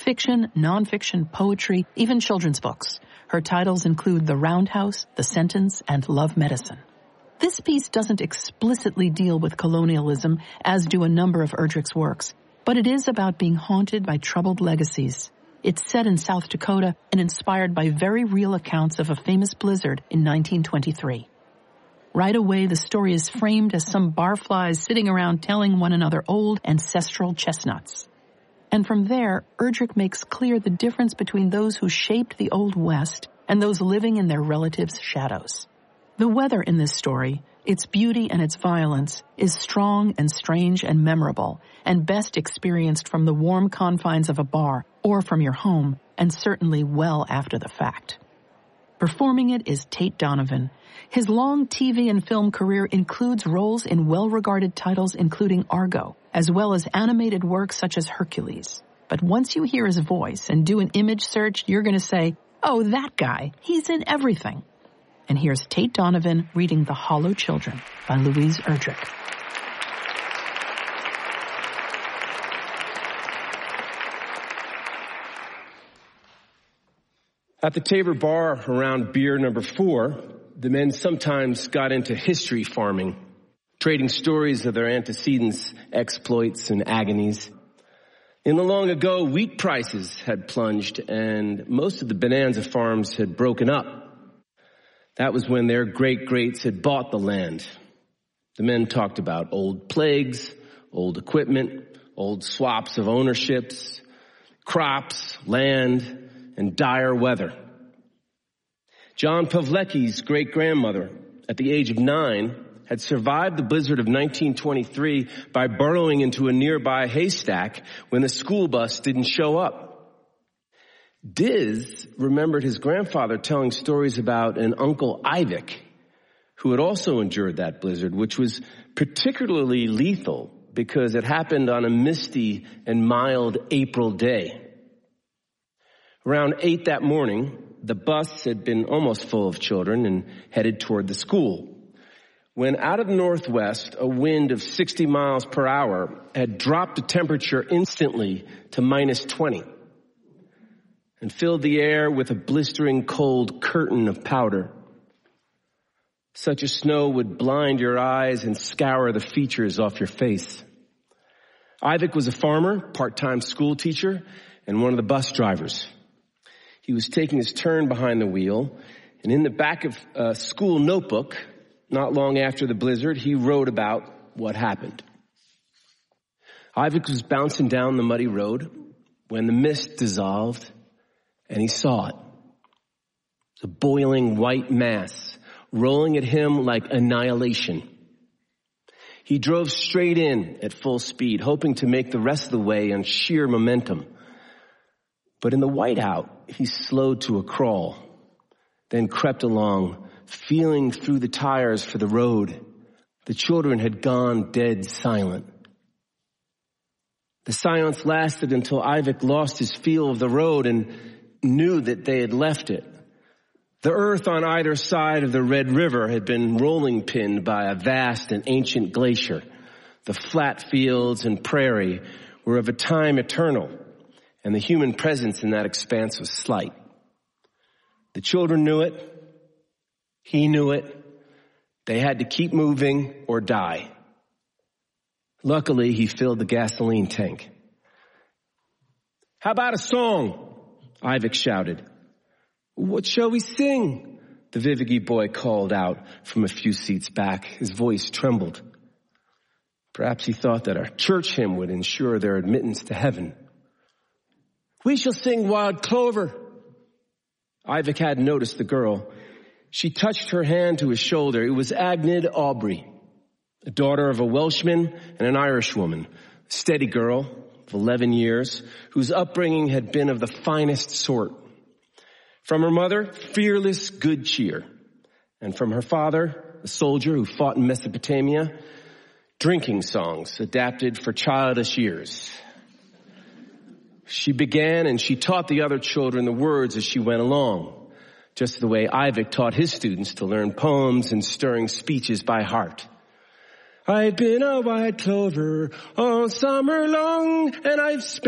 fiction, nonfiction, poetry, even children's books. Her titles include The Roundhouse, The Sentence, and Love Medicine. This piece doesn't explicitly deal with colonialism, as do a number of Erdrich's works, but it is about being haunted by troubled legacies. It's set in South Dakota and inspired by very real accounts of a famous blizzard in 1923. Right away, the story is framed as some barflies sitting around telling one another old ancestral chestnuts. And from there, Erdrich makes clear the difference between those who shaped the Old West and those living in their relatives' shadows. The weather in this story, its beauty and its violence, is strong and strange and memorable, and best experienced from the warm confines of a bar or from your home, and certainly well after the fact. Performing it is Tate Donovan. His long TV and film career includes roles in well-regarded titles including Argo, as well as animated works such as Hercules. But once you hear his voice and do an image search, you're going to say, oh, that guy, he's in everything. And here's Tate Donovan reading The Hollow Children by Louise Erdrich. At the Tabor Bar around beer number 4, the men sometimes got into history farming, trading stories of their antecedents' exploits and agonies. In the long ago, wheat prices had plunged and most of the bonanza farms had broken up. That was when their great-greats had bought the land. The men talked about old plagues, old equipment, old swaps of ownerships, crops, land, and dire weather. John Pavlecki's great-grandmother, at the age of 9, had survived the blizzard of 1923 by burrowing into a nearby haystack when the school bus didn't show up. Diz remembered his grandfather telling stories about an Uncle Ivik, who had also endured that blizzard, which was particularly lethal because it happened on a misty and mild April day. Around 8 that morning, the bus had been almost full of children and headed toward the school, when out of the northwest, a wind of 60 miles per hour had dropped the temperature instantly to minus 20 and filled the air with a blistering cold curtain of powder. Such a snow would blind your eyes and scour the features off your face. Ivik was a farmer, part-time school teacher, and one of the bus drivers. He was taking his turn behind the wheel, and in the back of a school notebook, not long after the blizzard, he wrote about what happened. Ivik was bouncing down the muddy road when the mist dissolved, and he saw it. The boiling white mass rolling at him like annihilation. He drove straight in at full speed, hoping to make the rest of the way on sheer momentum. But in the whiteout, he slowed to a crawl, then crept along, feeling through the tires for the road. The children had gone dead silent. The silence lasted until Ivik lost his feel of the road and knew that they had left it. The earth on either side of the Red River had been rolling pinned by a vast and ancient glacier. The flat fields and prairie were of a time eternal, and the human presence in that expanse was slight. The children knew it. He knew it. They had to keep moving or die. Luckily, he filled the gasoline tank. "How about a song?" Ivik shouted. "What shall we sing?" the Vivigi boy called out from a few seats back. His voice trembled. Perhaps he thought that a church hymn would ensure their admittance to heaven. "We shall sing Wild Clover." Ivik hadn't noticed the girl. She touched her hand to his shoulder. It was Agnid Aubrey, a daughter of a Welshman and an Irish woman, a steady girl of 11 years, whose upbringing had been of the finest sort. From her mother, fearless good cheer. And from her father, a soldier who fought in Mesopotamia, drinking songs adapted for childish ears. She began and she taught the other children the words as she went along, just the way Ivik taught his students to learn poems and stirring speeches by heart. "I've been a white clover all summer long, and I've spent